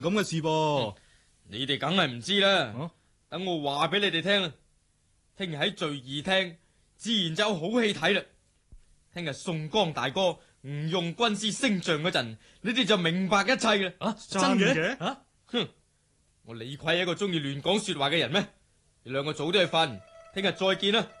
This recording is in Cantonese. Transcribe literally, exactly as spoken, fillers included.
咁嘅事噃。 你哋梗係唔知啦。 啊等我話俾你哋聽啦。聽日喺聚義廳，自然就有好戲睇啦。聽日宋江大哥吳用軍師升帳嗰陣，你哋就明白一切啦。 啊， 真嘅啊？ 哼！我理虧係一個中意亂講說話嘅人咩？你兩個早啲去瞓，聽日再見啦。